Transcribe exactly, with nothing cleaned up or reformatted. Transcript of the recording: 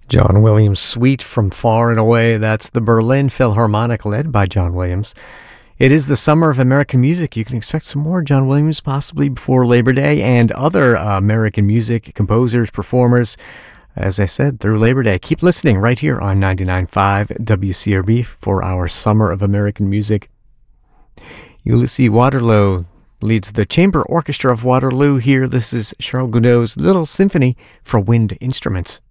John Williams' Suite from Far and Away. That's the Berlin Philharmonic led by John Williams. It is the summer of American music. You can expect some more John Williams possibly before Labor Day and other uh, American music composers, performers, as I said, through Labor Day. Keep listening right here on ninety-nine point five W C R B for our Summer of American Music. Ulysses Waterloo leads the Chamber Orchestra of Waterloo here. This is Charles Gounod's Little Symphony for Wind Instruments.